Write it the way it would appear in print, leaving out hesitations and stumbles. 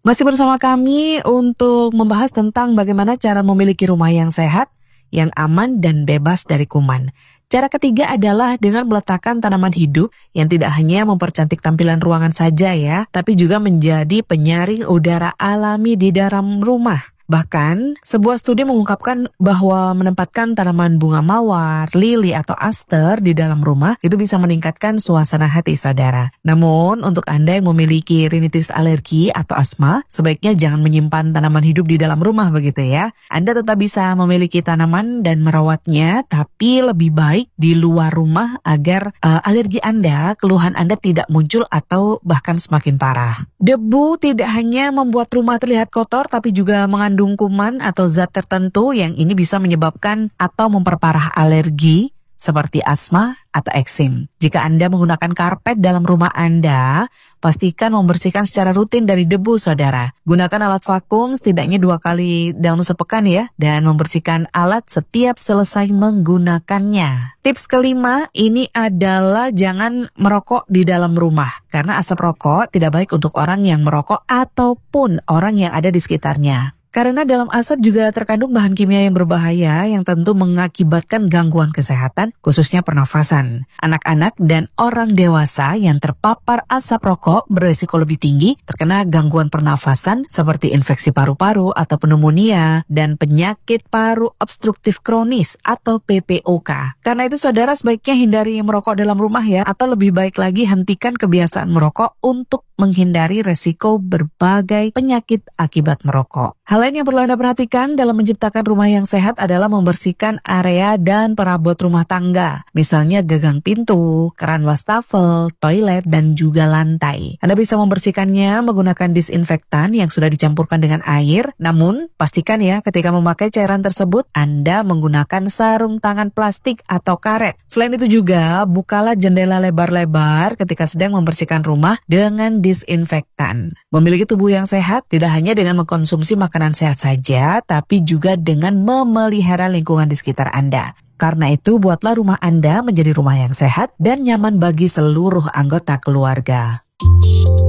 Masih bersama kami untuk membahas tentang bagaimana cara memiliki rumah yang sehat, yang aman dan bebas dari kuman. Cara ketiga adalah dengan meletakkan tanaman hidup yang tidak hanya mempercantik tampilan ruangan saja ya, tapi juga menjadi penyaring udara alami di dalam rumah. Bahkan, sebuah studi mengungkapkan bahwa menempatkan tanaman bunga mawar, lili, atau aster di dalam rumah itu bisa meningkatkan suasana hati saudara. Namun, untuk Anda yang memiliki rinitis alergi atau asma, sebaiknya jangan menyimpan tanaman hidup di dalam rumah begitu ya. Anda tetap bisa memiliki tanaman dan merawatnya, tapi lebih baik di luar rumah agar alergi Anda, keluhan Anda tidak muncul atau bahkan semakin parah. Debu tidak hanya membuat rumah terlihat kotor, tapi juga mengandung kuman atau zat tertentu yang ini bisa menyebabkan atau memperparah alergi seperti asma atau eksim. Jika Anda menggunakan karpet dalam rumah Anda, pastikan membersihkan secara rutin dari debu, saudara. Gunakan alat vakum setidaknya 2 kali dalam sepekan ya, dan membersihkan alat setiap selesai menggunakannya. Tips kelima ini adalah jangan merokok di dalam rumah, karena asap rokok tidak baik untuk orang yang merokok ataupun orang yang ada di sekitarnya. Karena dalam asap juga terkandung bahan kimia yang berbahaya yang tentu mengakibatkan gangguan kesehatan, khususnya pernafasan. Anak-anak dan orang dewasa yang terpapar asap rokok berisiko lebih tinggi terkena gangguan pernafasan seperti infeksi paru-paru atau pneumonia dan penyakit paru obstruktif kronis atau PPOK. Karena itu saudara sebaiknya hindari merokok dalam rumah ya, atau lebih baik lagi hentikan kebiasaan merokok untuk menghindari resiko berbagai penyakit akibat merokok. Hal lain yang perlu Anda perhatikan dalam menciptakan rumah yang sehat adalah membersihkan area dan perabot rumah tangga. Misalnya gagang pintu, keran wastafel, toilet, dan juga lantai. Anda bisa membersihkannya menggunakan disinfektan yang sudah dicampurkan dengan air. Namun, pastikan ya ketika memakai cairan tersebut, Anda menggunakan sarung tangan plastik atau karet. Selain itu juga, bukalah jendela lebar-lebar ketika sedang membersihkan rumah dengan disinfektan. Memiliki tubuh yang sehat tidak hanya dengan mengkonsumsi makanan sehat saja, tapi juga dengan memelihara lingkungan di sekitar Anda. Karena itu, buatlah rumah Anda menjadi rumah yang sehat dan nyaman bagi seluruh anggota keluarga.